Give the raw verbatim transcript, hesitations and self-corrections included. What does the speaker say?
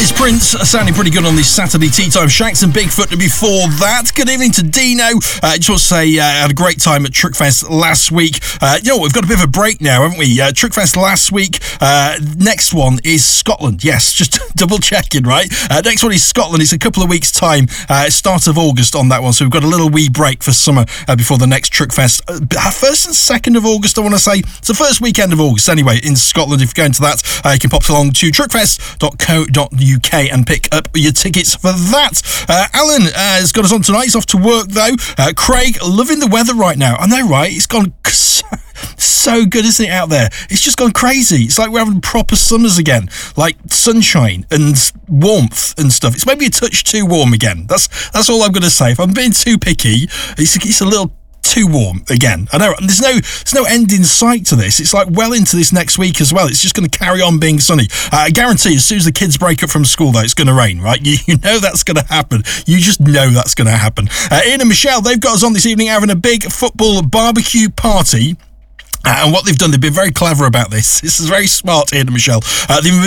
Is Prince uh, sounding pretty good on this Saturday tea time? Shanks and Bigfoot. And before that, good evening to Dino. I uh, just want to say uh, I had a great time at Truckfest last week. Uh, you know what, we've got a bit of a break now, haven't we? Uh, Truckfest last week. Uh, next one is Scotland. Yes, just double checking, right? Uh, next one is Scotland. It's a couple of weeks' time. Uh, start of August on that one. So we've got a little wee break for summer uh, before the next Truckfest. Uh, first and second of August, I want to say. It's the first weekend of August anyway in Scotland. If you're going to that, uh, you can pop along to truckfest dot co dot uk and pick up your tickets for that. Uh, Alan uh, has got us on tonight. He's off to work though. Uh, Craig, loving the weather right now. I know, right? It's gone so, so good, isn't it, out there? It's just gone crazy. It's like we're having proper summers again, like sunshine and warmth and stuff. It's maybe a touch too warm again. That's that's all I'm going to say. If I'm being too picky, it's, it's a little too warm again. I know, and there's no there's no end in sight to this. It's like well into this next week as well. It's just going to carry on being sunny. Uh, I guarantee as soon as the kids break up from school though, it's going to rain, right? You, you know that's going to happen. You just know that's going to happen. Uh, Ian and Michelle, they've got us on this evening having a big football barbecue party. Uh, and what they've done, they've been very clever about this. This is very smart, Ian and Michelle. Uh, they've